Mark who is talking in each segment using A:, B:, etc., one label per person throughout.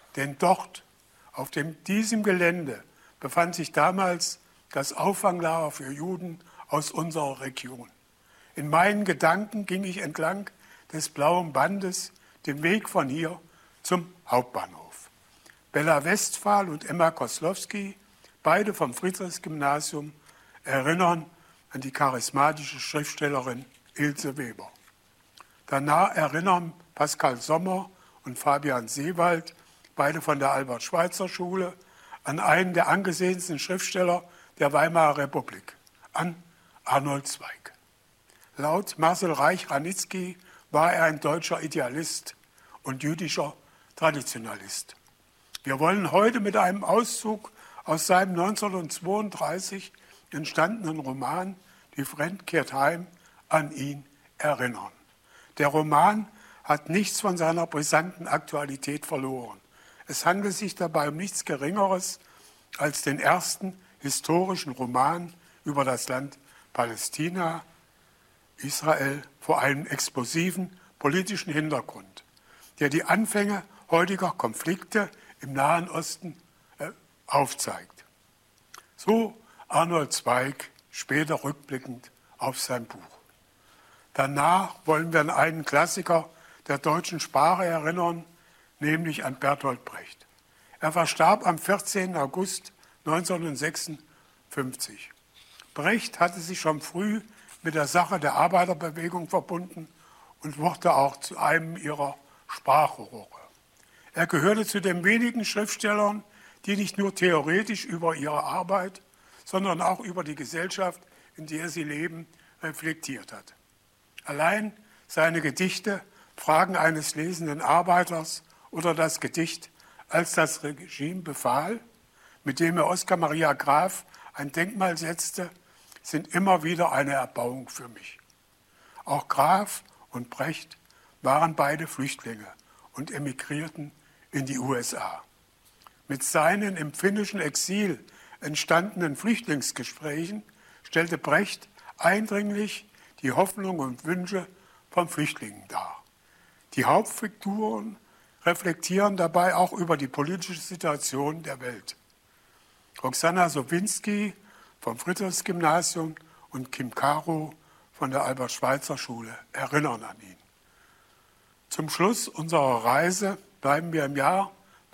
A: Denn dort, auf diesem Gelände, befand sich damals das Auffanglager für Juden aus unserer Region. In meinen Gedanken ging ich entlang des blauen Bandes den Weg von hier zum Hauptbahnhof. Bella Westphal und Emma Koslowski, beide vom Friedrichsgymnasium, erinnern an die charismatische Schriftstellerin Ilse Weber. Danach erinnern Pascal Sommer und Fabian Seewald, beide von der Albert-Schweitzer-Schule, an einen der angesehensten Schriftsteller der Weimarer Republik, an Arnold Zweig. Laut Marcel Reich-Ranitzky war er ein deutscher Idealist und jüdischer Traditionalist. Wir wollen heute mit einem Auszug aus seinem 1932 entstandenen Roman Die Fremd kehrt heim an ihn erinnern. Der Roman hat nichts von seiner brisanten Aktualität verloren. Es handelt sich dabei um nichts Geringeres als den ersten historischen Roman über das Land Palästina, Israel, vor einem explosiven politischen Hintergrund, der die Anfänge heutiger Konflikte im Nahen Osten aufzeigt. So Arnold Zweig, später rückblickend auf sein Buch. Danach wollen wir an einen Klassiker der deutschen Sprache erinnern, nämlich an Bertolt Brecht. Er verstarb am 14. August 1956. Brecht hatte sich schon früh mit der Sache der Arbeiterbewegung verbunden und wurde auch zu einem ihrer Sprachrohre. Er gehörte zu den wenigen Schriftstellern, die nicht nur theoretisch über ihre Arbeit, sondern auch über die Gesellschaft, in der sie leben, reflektiert hat. Allein seine Gedichte Fragen eines lesenden Arbeiters oder das Gedicht Als das Regime befahl, mit dem er Oskar Maria Graf ein Denkmal setzte, sind immer wieder eine Erbauung für mich. Auch Graf und Brecht waren beide Flüchtlinge und emigrierten in die USA. Mit seinen im finnischen Exil entstandenen Flüchtlingsgesprächen stellte Brecht eindringlich die Hoffnung und Wünsche von Flüchtlingen dar. Die Hauptfiguren reflektieren dabei auch über die politische Situation der Welt. Roxana Sowinski vom Friedrichsgymnasium und Kim Caro von der Albert-Schweitzer-Schule erinnern an ihn. Zum Schluss unserer Reise bleiben wir im Jahr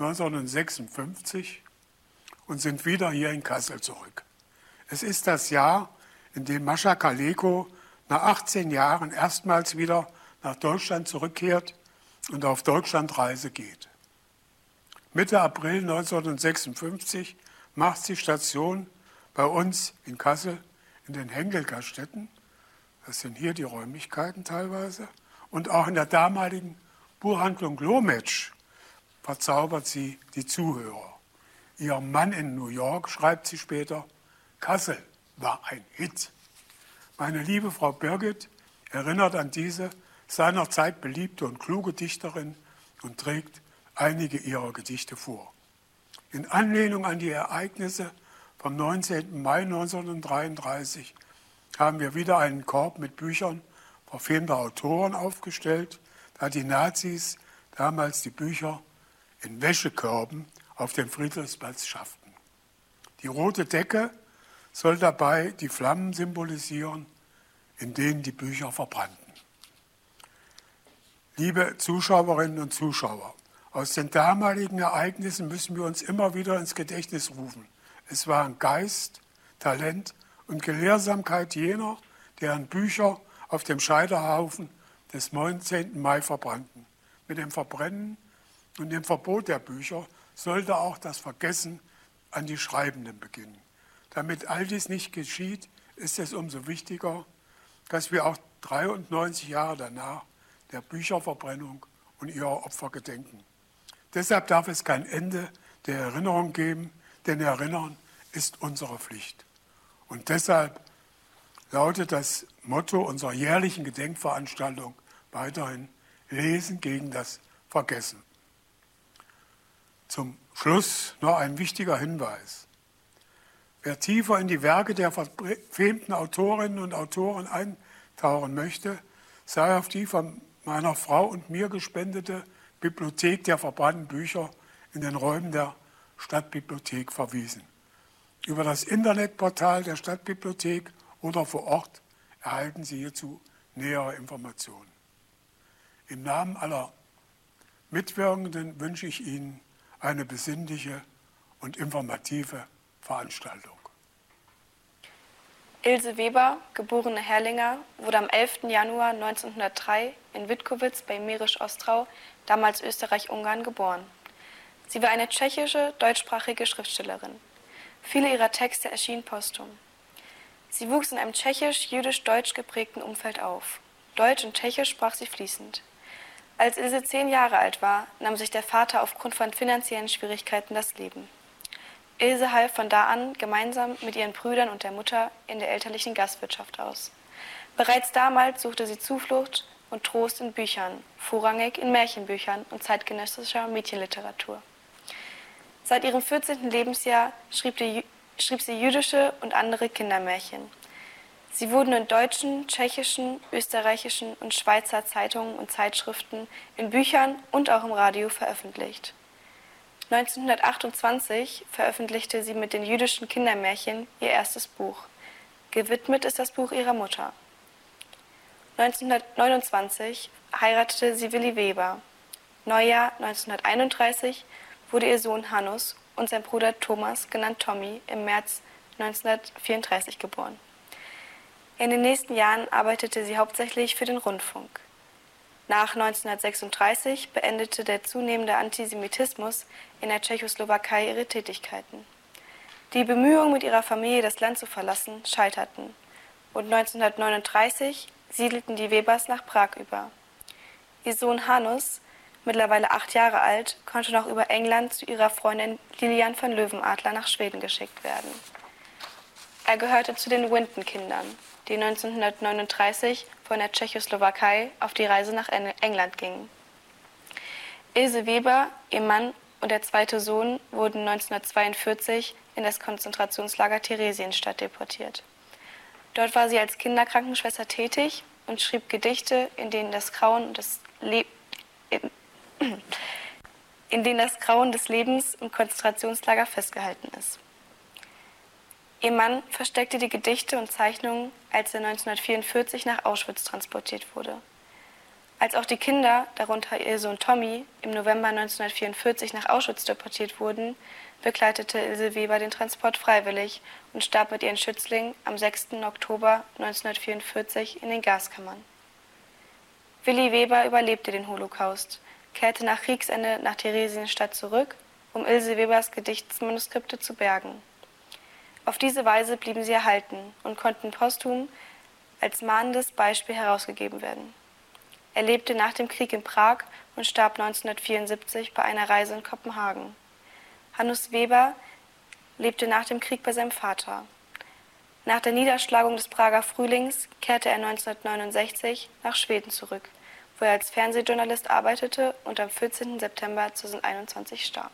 A: 1956 und sind wieder hier in Kassel zurück. Es ist das Jahr, in dem Mascha Kaleko nach 18 Jahren erstmals wieder nach Deutschland zurückkehrt und auf Deutschlandreise geht. Mitte April 1956 macht sie Station bei uns in Kassel in den Henkelgaststätten, das sind hier die Räumlichkeiten teilweise, und auch in der damaligen Buchhandlung Glometsch verzaubert sie die Zuhörer. Ihr Mann in New York, schreibt sie später, Kassel war ein Hit. Meine liebe Frau Birgit erinnert an diese seinerzeit beliebte und kluge Dichterin und trägt einige ihrer Gedichte vor. In Anlehnung an die Ereignisse vom 19. Mai 1933 haben wir wieder einen Korb mit Büchern verfemter Autoren aufgestellt, da die Nazis damals die Bücher in Wäschekörben auf dem Friedrichsplatz schafften. Die rote Decke soll dabei die Flammen symbolisieren, in denen die Bücher verbrannten. Liebe Zuschauerinnen und Zuschauer, aus den damaligen Ereignissen müssen wir uns immer wieder ins Gedächtnis rufen. Es waren Geist, Talent und Gelehrsamkeit jener, deren Bücher auf dem Scheiterhaufen des 19. Mai verbrannten. Mit dem Verbrennen und dem Verbot der Bücher sollte auch das Vergessen an die Schreibenden beginnen. Damit all dies nicht geschieht, ist es umso wichtiger, dass wir auch 93 Jahre danach der Bücherverbrennung und ihrer Opfer gedenken. Deshalb darf es kein Ende der Erinnerung geben, denn Erinnern ist unsere Pflicht. Und deshalb lautet das Motto unserer jährlichen Gedenkveranstaltung weiterhin Lesen gegen das Vergessen. Zum Schluss noch ein wichtiger Hinweis. Wer tiefer in die Werke der verfemten Autorinnen und Autoren eintauchen möchte, sei auf die von meiner Frau und mir gespendete Bibliothek der verbrannten Bücher in den Räumen der Stadtbibliothek verwiesen. Über das Internetportal der Stadtbibliothek oder vor Ort erhalten Sie hierzu nähere Informationen. Im Namen aller Mitwirkenden wünsche ich Ihnen eine besinnliche und informative Veranstaltung.
B: Ilse Weber, geborene Herrlinger, wurde am 11. Januar 1903 in Wittkowitz bei Mährisch-Ostrau, damals Österreich-Ungarn, geboren. Sie war eine tschechische, deutschsprachige Schriftstellerin. Viele ihrer Texte erschienen posthum. Sie wuchs in einem tschechisch-jüdisch-deutsch geprägten Umfeld auf. Deutsch und Tschechisch sprach sie fließend. Als Ilse 10 Jahre alt war, nahm sich der Vater aufgrund von finanziellen Schwierigkeiten das Leben. Ilse half von da an gemeinsam mit ihren Brüdern und der Mutter in der elterlichen Gastwirtschaft aus. Bereits damals suchte sie Zuflucht und Trost in Büchern, vorrangig in Märchenbüchern und zeitgenössischer Mädchenliteratur. Seit ihrem 14. Lebensjahr schrieb sie jüdische und andere Kindermärchen. Sie wurden in deutschen, tschechischen, österreichischen und Schweizer Zeitungen und Zeitschriften, in Büchern und auch im Radio veröffentlicht. 1928 veröffentlichte sie mit den jüdischen Kindermärchen ihr erstes Buch. Gewidmet ist das Buch ihrer Mutter. 1929 heiratete sie Willi Weber. Neujahr 1931 wurde ihr Sohn Hanus und sein Bruder Thomas, genannt Tommy, im März 1934 geboren. In den nächsten Jahren arbeitete sie hauptsächlich für den Rundfunk. Nach 1936 beendete der zunehmende Antisemitismus in der Tschechoslowakei ihre Tätigkeiten. Die Bemühungen, mit ihrer Familie das Land zu verlassen, scheiterten und 1939 siedelten die Webers nach Prag über. Ihr Sohn Hanus, mittlerweile 8 Jahre alt, konnte noch über England zu ihrer Freundin Lilian von Löwenadler nach Schweden geschickt werden. Er gehörte zu den Winton-Kindern, die 1939 von der Tschechoslowakei auf die Reise nach England gingen. Ilse Weber, ihr Mann und der zweite Sohn wurden 1942 in das Konzentrationslager Theresienstadt deportiert. Dort war sie als Kinderkrankenschwester tätig und schrieb Gedichte, in denen das Grauen des Lebens im Konzentrationslager festgehalten ist. Ihr Mann versteckte die Gedichte und Zeichnungen, als er 1944 nach Auschwitz transportiert wurde. Als auch die Kinder, darunter ihr Sohn Tommy, im November 1944 nach Auschwitz deportiert wurden, begleitete Ilse Weber den Transport freiwillig und starb mit ihren Schützlingen am 6. Oktober 1944 in den Gaskammern. Willi Weber überlebte den Holocaust, kehrte nach Kriegsende nach Theresienstadt zurück, um Ilse Webers Gedichtsmanuskripte zu bergen. Auf diese Weise blieben sie erhalten und konnten posthum als mahnendes Beispiel herausgegeben werden. Er lebte nach dem Krieg in Prag und starb 1974 bei einer Reise in Kopenhagen. Hanus Weber lebte nach dem Krieg bei seinem Vater. Nach der Niederschlagung des Prager Frühlings kehrte er 1969 nach Schweden zurück, wo er als Fernsehjournalist arbeitete und am 14. September 2021 starb.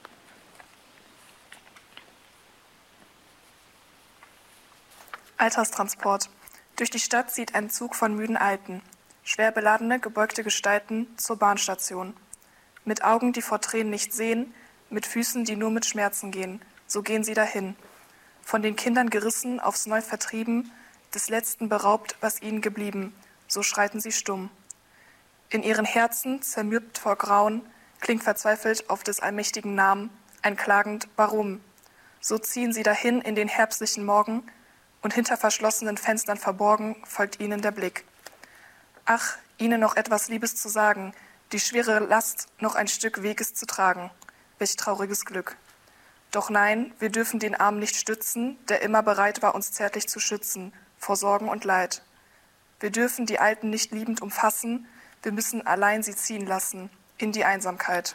C: Alltagstransport. Durch die Stadt zieht ein Zug von müden Alten. Schwer beladene, gebeugte Gestalten zur Bahnstation. Mit Augen, die vor Tränen nicht sehen, mit Füßen, die nur mit Schmerzen gehen. So gehen sie dahin. Von den Kindern gerissen, aufs Neu vertrieben, des Letzten beraubt, was ihnen geblieben. So schreiten sie stumm. In ihren Herzen, zermürbt vor Grauen, klingt verzweifelt auf des allmächtigen Namen ein klagend Warum. So ziehen sie dahin in den herbstlichen Morgen, und hinter verschlossenen Fenstern verborgen folgt ihnen der Blick. Ach, ihnen noch etwas Liebes zu sagen, die schwere Last noch ein Stück Weges zu tragen. Welch trauriges Glück. Doch nein, wir dürfen den Arm nicht stützen, der immer bereit war, uns zärtlich zu schützen, vor Sorgen und Leid. Wir dürfen die Alten nicht liebend umfassen, wir müssen allein sie ziehen lassen, in die Einsamkeit.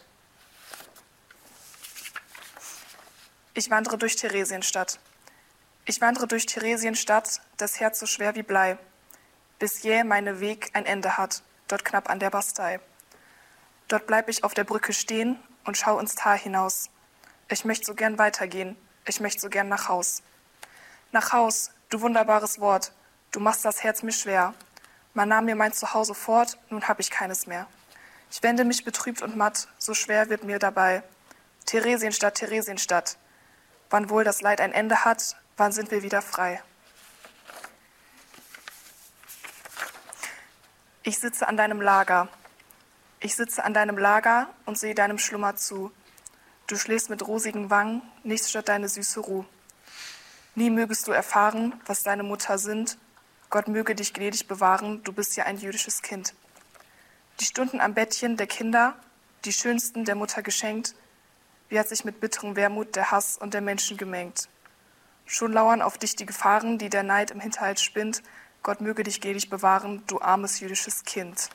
C: Ich wandere durch Theresienstadt. Ich wandre durch Theresienstadt, das Herz so schwer wie Blei, bis jäh meine Weg ein Ende hat, dort knapp an der Bastei. Dort bleib ich auf der Brücke stehen und schau ins Tal hinaus. Ich möcht so gern weitergehen, ich möcht so gern nach Haus. Nach Haus, du wunderbares Wort, du machst das Herz mir schwer. Man nahm mir mein Zuhause fort, nun hab ich keines mehr. Ich wende mich betrübt und matt, so schwer wird mir dabei. Theresienstadt, Theresienstadt, wann wohl das Leid ein Ende hat, wann sind wir wieder frei? Ich sitze an deinem Lager. Ich sitze an deinem Lager und sehe deinem Schlummer zu. Du schläfst mit rosigen Wangen, nichts stört deine süße Ruh. Nie mögest du erfahren, was deine Mutter sind. Gott möge dich gnädig bewahren, du bist ja ein jüdisches Kind. Die Stunden am Bettchen der Kinder, die schönsten der Mutter geschenkt, wie hat sich mit bitterem Wermut der Hass und der Menschen gemengt. Schon lauern auf dich die Gefahren, die der Neid im Hinterhalt spinnt. Gott möge dich gnädig bewahren, du armes jüdisches Kind.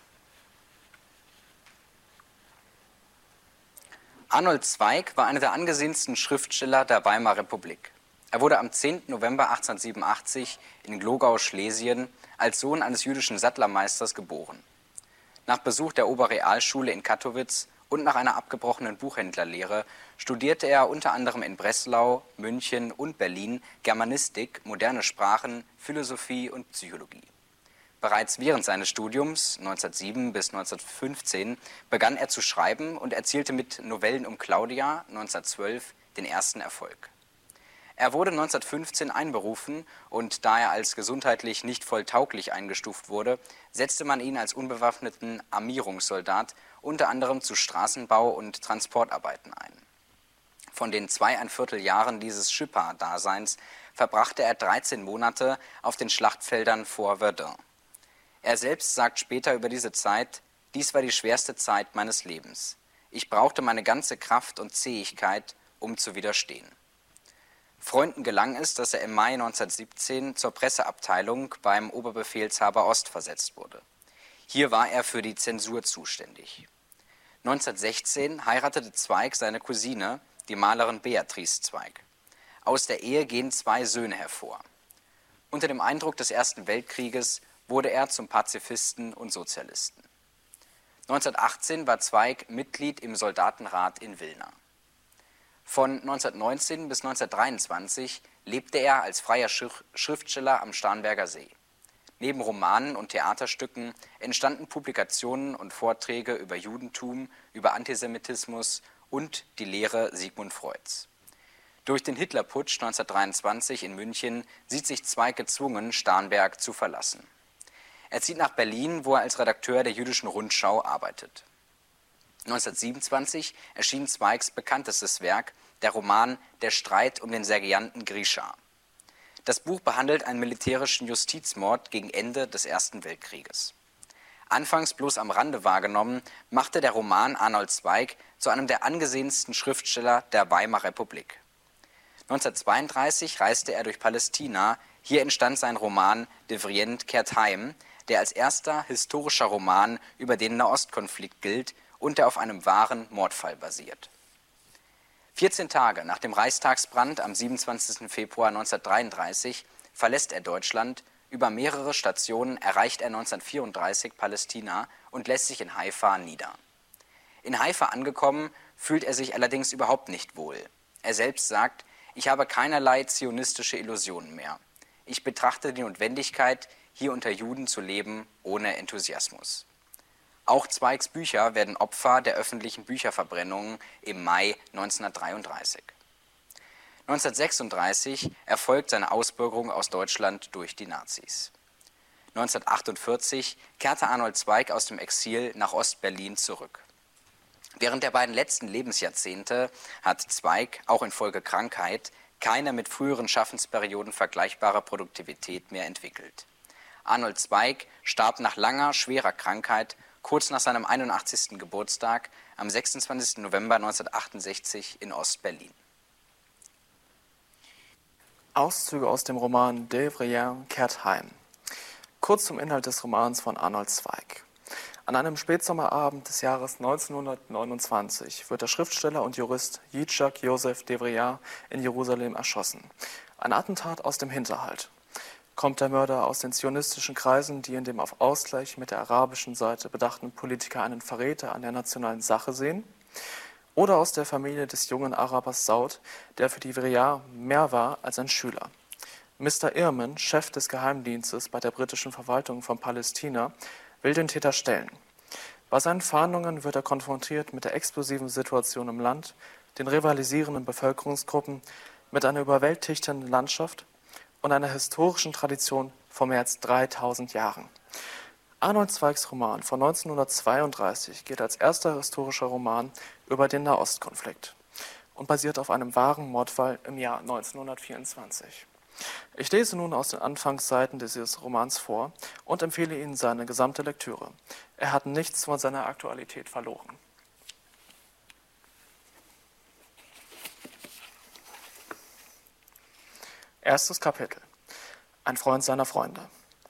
D: Arnold Zweig war einer der angesehensten Schriftsteller der Weimarer Republik. Er wurde am 10. November 1887 in Glogau, Schlesien, als Sohn eines jüdischen Sattlermeisters geboren. Nach Besuch der Oberrealschule in Kattowitz und nach einer abgebrochenen Buchhändlerlehre studierte er unter anderem in Breslau, München und Berlin Germanistik, moderne Sprachen, Philosophie und Psychologie. Bereits während seines Studiums, 1907 bis 1915, begann er zu schreiben und erzielte mit Novellen um Claudia 1912 den ersten Erfolg. Er wurde 1915 einberufen und da er als gesundheitlich nicht voll tauglich eingestuft wurde, setzte man ihn als unbewaffneten Armierungssoldat unter anderem zu Straßenbau und Transportarbeiten ein. Von den 2¼ Jahren dieses Schipper-Daseins verbrachte er 13 Monate auf den Schlachtfeldern vor Verdun. Er selbst sagt später über diese Zeit: Dies war die schwerste Zeit meines Lebens. Ich brauchte meine ganze Kraft und Zähigkeit, um zu widerstehen. Freunden gelang es, dass er im Mai 1917 zur Presseabteilung beim Oberbefehlshaber Ost versetzt wurde. Hier war er für die Zensur zuständig. 1916 heiratete Zweig seine Cousine, die Malerin Beatrice Zweig. Aus der Ehe gehen 2 Söhne hervor. Unter dem Eindruck des Ersten Weltkrieges wurde er zum Pazifisten und Sozialisten. 1918 war Zweig Mitglied im Soldatenrat in Wilna. Von 1919 bis 1923 lebte er als freier Schriftsteller am Starnberger See. Neben Romanen und Theaterstücken entstanden Publikationen und Vorträge über Judentum, über Antisemitismus und die Lehre Sigmund Freuds. Durch den Hitlerputsch 1923 in München sieht sich Zweig gezwungen, Starnberg zu verlassen. Er zieht nach Berlin, wo er als Redakteur der Jüdischen Rundschau arbeitet. 1927 erschien Zweigs bekanntestes Werk, der Roman Der Streit um den Sergeanten Grischa. Das Buch behandelt einen militärischen Justizmord gegen Ende des Ersten Weltkrieges. Anfangs bloß am Rande wahrgenommen, machte der Roman Arnold Zweig zu einem der angesehensten Schriftsteller der Weimarer Republik. 1932 reiste er durch Palästina, hier entstand sein Roman De Vriend kehrt heim, der als erster historischer Roman über den Nahostkonflikt gilt und der auf einem wahren Mordfall basiert. 14 Tage nach dem Reichstagsbrand am 27. Februar 1933 verlässt er Deutschland. Über mehrere Stationen erreicht er 1934 Palästina und lässt sich in Haifa nieder. In Haifa angekommen, fühlt er sich allerdings überhaupt nicht wohl. Er selbst sagt: Ich habe keinerlei zionistische Illusionen mehr. Ich betrachte die Notwendigkeit, hier unter Juden zu leben, ohne Enthusiasmus. Auch Zweigs Bücher werden Opfer der öffentlichen Bücherverbrennungen im Mai 1933. 1936 erfolgt seine Ausbürgerung aus Deutschland durch die Nazis. 1948 kehrte Arnold Zweig aus dem Exil nach Ostberlin zurück. Während der beiden letzten Lebensjahrzehnte hat Zweig, auch infolge Krankheit, keine mit früheren Schaffensperioden vergleichbare Produktivität mehr entwickelt. Arnold Zweig starb nach langer, schwerer Krankheit kurz nach seinem 81. Geburtstag am 26. November 1968 in Ostberlin.
E: Auszüge aus dem Roman De Vriend kehrt heim. Kurz zum Inhalt des Romans von Arnold Zweig. An einem Spätsommerabend des Jahres 1929 wird der Schriftsteller und Jurist Yitzhak Joseph De Vriend in Jerusalem erschossen. Ein Attentat aus dem Hinterhalt. Kommt der Mörder aus den zionistischen Kreisen, die in dem auf Ausgleich mit der arabischen Seite bedachten Politiker einen Verräter an der nationalen Sache sehen? Oder aus der Familie des jungen Arabers Saud, der für die Vriend mehr war als ein Schüler? Mr. Ehrman, Chef des Geheimdienstes bei der britischen Verwaltung von Palästina, will den Täter stellen. Bei seinen Fahndungen wird er konfrontiert mit der explosiven Situation im Land, den rivalisierenden Bevölkerungsgruppen, mit einer überwältigenden Landschaft und einer historischen Tradition von mehr als 3000 Jahren. Arnold Zweigs Roman von 1932 geht als erster historischer Roman über den Nahostkonflikt und basiert auf einem wahren Mordfall im Jahr 1924. Ich lese nun aus den Anfangsseiten dieses Romans vor und empfehle Ihnen seine gesamte Lektüre. Er hat nichts von seiner Aktualität verloren. Erstes Kapitel. Ein Freund seiner Freunde.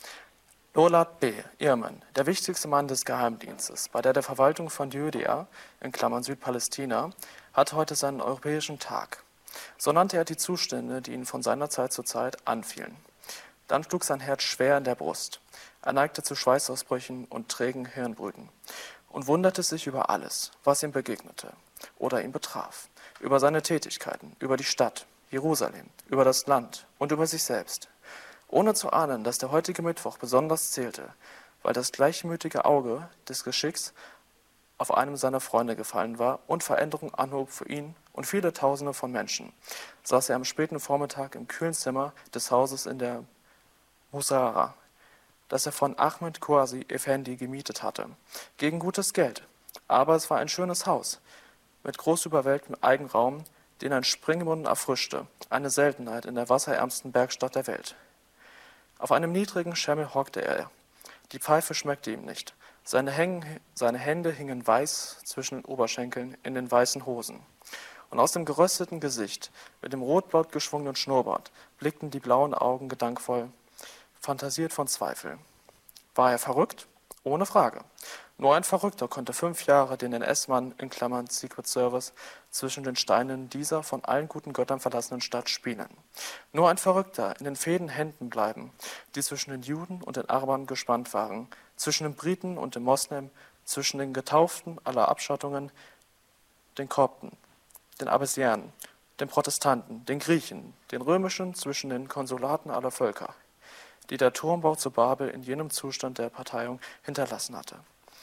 E: Lolard B. Ehrman, der wichtigste Mann des Geheimdienstes bei der Verwaltung von Judäa, in Klammern Südpalästina, hat heute seinen europäischen Tag. So nannte er die Zustände, die ihn von seiner Zeit zu Zeit anfielen. Dann schlug sein Herz schwer in der Brust. Er neigte zu Schweißausbrüchen und trägen Hirnbrüten und wunderte sich über alles, was ihm begegnete oder ihn betraf, über seine Tätigkeiten, über die Stadt, Jerusalem, über das Land und über sich selbst. Ohne zu ahnen, dass der heutige Mittwoch besonders zählte, weil das gleichmütige Auge des Geschicks auf einem seiner Freunde gefallen war und Veränderung anhob für ihn und viele Tausende von Menschen, saß er am späten Vormittag im kühlen Zimmer des Hauses in der Musara, das er von Ahmed Quasi Effendi gemietet hatte, gegen gutes Geld. Aber es war ein schönes Haus, mit groß überwölbtem Eigenraum, den ein Springbrunnen erfrischte, eine Seltenheit in der wasserärmsten Bergstadt der Welt. Auf einem niedrigen Schemmel hockte er. Die Pfeife schmeckte ihm nicht. Seine Hände hingen weiß zwischen den Oberschenkeln in den weißen Hosen. Und aus dem gerösteten Gesicht, mit dem rotblatt geschwungenen Schnurrbart, blickten die blauen Augen gedankvoll, fantasiert von Zweifel. War er verrückt? Ohne Frage. Nur ein Verrückter konnte 5 Jahre den NS-Mann, in Klammern Secret Service, zwischen den Steinen dieser von allen guten Göttern verlassenen Stadt spielen. Nur ein Verrückter in den Fäden Händen bleiben, die zwischen den Juden und den Arabern gespannt waren, zwischen den Briten und den Moslem, zwischen den Getauften aller Abschattungen, den Kopten, den Abbasianen, den Protestanten, den Griechen, den Römischen, zwischen den Konsulaten aller Völker, die der Turmbau zu Babel in jenem Zustand der Parteiung hinterlassen hatte,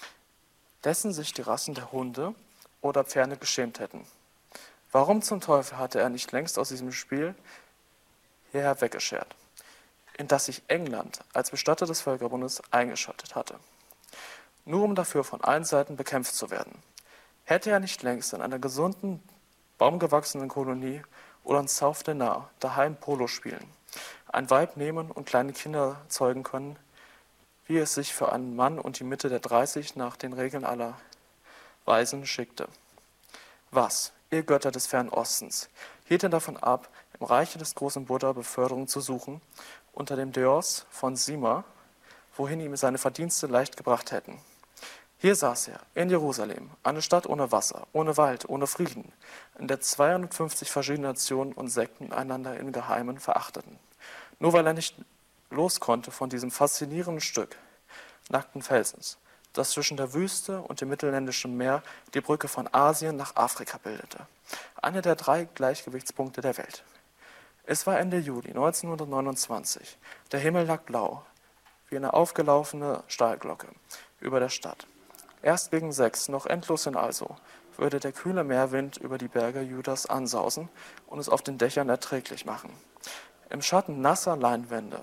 E: dessen sich die Rassen der Hunde oder Pferde geschämt hätten. Warum zum Teufel hatte er nicht längst aus diesem Spiel hierher weggeschert, in das sich England als Bestatter des Völkerbundes eingeschaltet hatte, nur um dafür von allen Seiten bekämpft zu werden? Hätte er nicht längst in einer gesunden, baumgewachsenen Kolonie oder in South Denar daheim Polo spielen, ein Weib nehmen und kleine Kinder zeugen können, wie es sich für einen Mann und die Mitte der 30 nach den Regeln aller Weisen schickte? Was, ihr Götter des Fernen Ostens, hielt ihn davon ab, im Reiche des großen Buddha Beförderung zu suchen, unter dem Deos von Sima, wohin ihm seine Verdienste leicht gebracht hätten? Hier saß er, in Jerusalem, eine Stadt ohne Wasser, ohne Wald, ohne Frieden, in der 250 verschiedene Nationen und Sekten einander im Geheimen verachteten. Nur weil er nicht los konnte von diesem faszinierenden Stück nackten Felsens, das zwischen der Wüste und dem Mittelländischen Meer die Brücke von Asien nach Afrika bildete, einer der 3 Gleichgewichtspunkte der Welt. Es war Ende Juli 1929. Der Himmel lag blau, wie eine aufgelaufene Stahlglocke über der Stadt. Erst gegen 6, noch endlos hin also, würde der kühle Meerwind über die Berge Judas ansausen und es auf den Dächern erträglich machen. Im Schatten nasser Leinwände.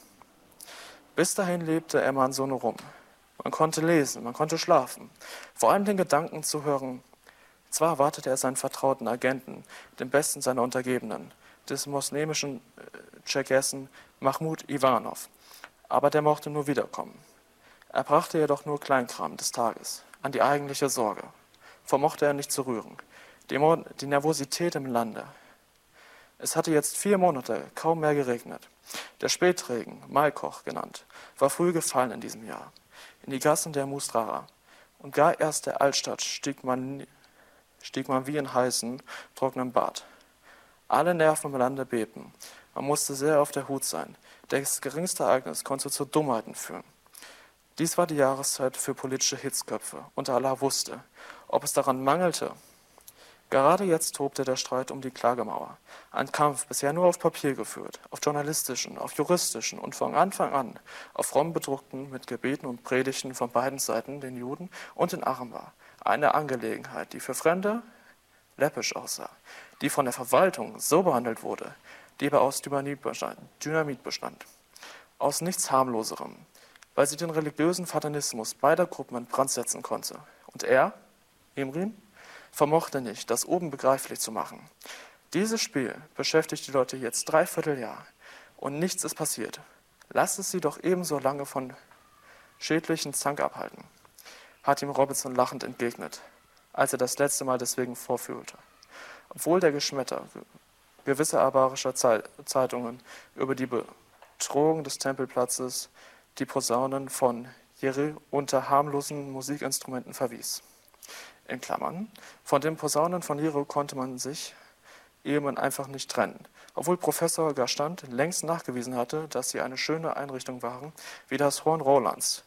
E: Bis dahin lebte Emma in Sonne rum. Man konnte lesen, man konnte schlafen, vor allem den Gedanken zu hören. Zwar erwartete er seinen vertrauten Agenten, den besten seiner Untergebenen, des moslemischen Tscherkessen Mahmud Iwanov, aber der mochte nur wiederkommen. Er brachte jedoch nur Kleinkram des Tages, an die eigentliche Sorge. Vermochte er nicht zu rühren. Die Nervosität im Lande. Es hatte jetzt 4 Monate kaum mehr geregnet. Der Spätregen, Maikoch genannt, war früh gefallen in diesem Jahr. In die Gassen der Musrara. Und gar erst der Altstadt stieg man wie in heißen, trockenen Bad. Alle Nerven im Lande bebten. Man musste sehr auf der Hut sein. Das geringste Ereignis konnte zu Dummheiten führen. Dies war die Jahreszeit für politische Hitzköpfe, und Allah wusste, ob es daran mangelte. Gerade jetzt tobte der Streit um die Klagemauer. Ein Kampf, bisher nur auf Papier geführt, auf journalistischen, auf juristischen und von Anfang an auf fromm bedruckten, mit Gebeten und Predigten von beiden Seiten, den Juden und den Armen war. Eine Angelegenheit, die für Fremde läppisch aussah, die von der Verwaltung so behandelt wurde, die aber aus Dynamit bestand. Aus nichts harmloserem, weil sie den religiösen Fanatismus beider Gruppen in Brand setzen konnte. Und er, Imrin, vermochte nicht, das oben begreiflich zu machen. Dieses Spiel beschäftigt die Leute jetzt 3/4 Jahr und nichts ist passiert. Lasst es sie doch ebenso lange von schädlichen Zank abhalten, hat ihm Robinson lachend entgegnet, als er das letzte Mal deswegen vorfühlte. Obwohl der Geschmetter gewisser arabischer Zeitungen über die Bedrohung des Tempelplatzes die Posaunen von Jeri unter harmlosen Musikinstrumenten verwies. In Klammern, von den Posaunen von Jeri konnte man sich eben einfach nicht trennen, obwohl Professor Gastant längst nachgewiesen hatte, dass sie eine schöne Einrichtung waren, wie das Horn Rolands,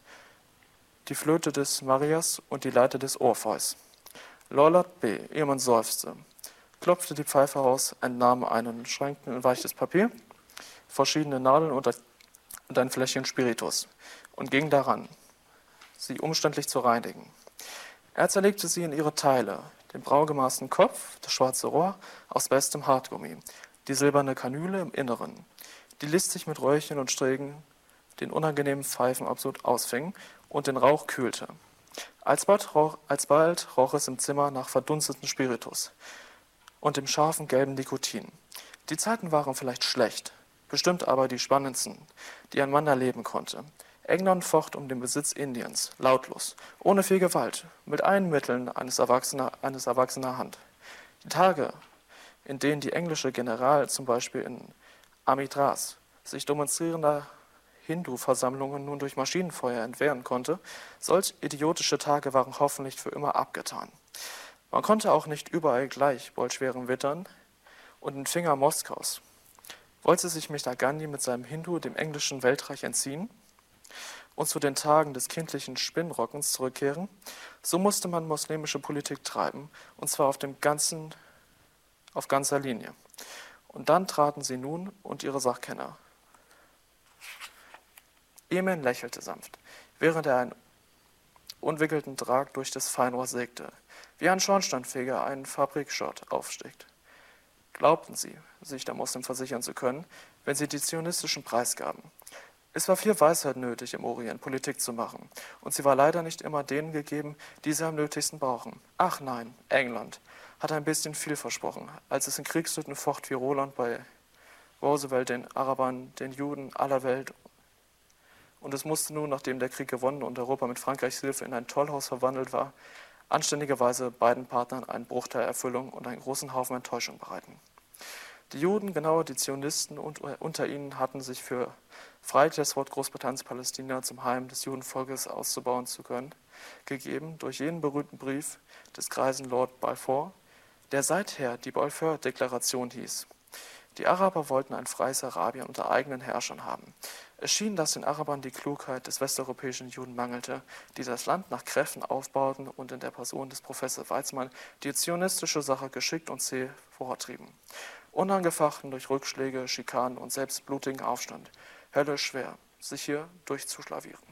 E: die Flöte des Marias und die Leiter des Orpheus. Lorlat B., Ehemann seufzte, klopfte die Pfeife aus, entnahm einen Schränken in weiches Papier, verschiedene Nadeln und ein Fläschchen Spiritus und ging daran, sie umständlich zu reinigen. Er zerlegte sie in ihre Teile, den braungemaßten Kopf, das schwarze Rohr aus bestem Hartgummi, die silberne Kanüle im Inneren, die listig mit Röhrchen und Strägen den unangenehmen Pfeifenabsud ausfing und den Rauch kühlte. Alsbald roch es im Zimmer nach verdunsteten Spiritus und dem scharfen gelben Nikotin. Die Zeiten waren vielleicht schlecht, bestimmt aber die spannendsten, die ein Mann erleben konnte. England focht um den Besitz Indiens, lautlos, ohne viel Gewalt, mit allen Mitteln eines erwachsener Hand. Die Tage, in denen die englische General zum Beispiel in Amitras sich demonstrierender Hindu-Versammlungen nun durch Maschinenfeuer entwehren konnte, solch idiotische Tage waren hoffentlich für immer abgetan. Man konnte auch nicht überall gleich Bolschweren wittern und den Finger Moskaus. Wollte sich Mr. Gandhi mit seinem Hindu dem englischen Weltreich entziehen und zu den Tagen des kindlichen Spinnrockens zurückkehren, so musste man muslimische Politik treiben, und zwar auf ganzer Linie. Und dann traten sie nun und ihre Sachkenner. Emin lächelte sanft, während er einen unwickelten Drag durch das Feinrohr sägte, wie ein Schornsteinfeger einen Fabrikschott aufsteckt. Glaubten sie, sich der Moslem versichern zu können, wenn sie die zionistischen preisgaben. Es war viel Weisheit nötig, im Orient Politik zu machen, und sie war leider nicht immer denen gegeben, die sie am nötigsten brauchen. Ach nein, England hat ein bisschen viel versprochen, als es in Kriegshütten focht wie Roland bei Roosevelt den Arabern, den Juden aller Welt. Und es musste nun, nachdem der Krieg gewonnen und Europa mit Frankreichs Hilfe in ein Tollhaus verwandelt war, anständigerweise beiden Partnern einen Bruchteil Erfüllung und einen großen Haufen Enttäuschung bereiten. Die Juden, genauer die Zionisten und unter ihnen hatten sich für freilich das Wort Großbritanniens Palästina zum Heim des Judenvolkes auszubauen zu können, gegeben durch jenen berühmten Brief des greisen Lord Balfour, der seither die Balfour-Deklaration hieß. Die Araber wollten ein freies Arabien unter eigenen Herrschern haben. Es schien, dass den Arabern die Klugheit des westeuropäischen Juden mangelte, die das Land nach Kräften aufbauten und in der Person des Professor Weizmann die zionistische Sache geschickt und zäh vortrieben. Unangefochten durch Rückschläge, Schikanen und selbst blutigen Aufstand. Höllisch schwer, sich hier durchzuschlavieren.